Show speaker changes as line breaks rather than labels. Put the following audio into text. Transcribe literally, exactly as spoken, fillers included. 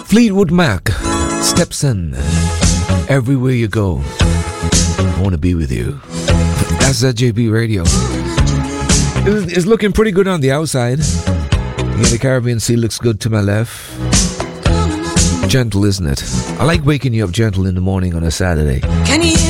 Fleetwood Mac, Stepson, Everywhere You Go, I Want to Be With You. That's at J B Radio. It's, it's looking pretty good on the outside. Yeah, the Caribbean Sea looks good to my left. Gentle, isn't it? I like waking you up gentle in the morning on a Saturday. Can you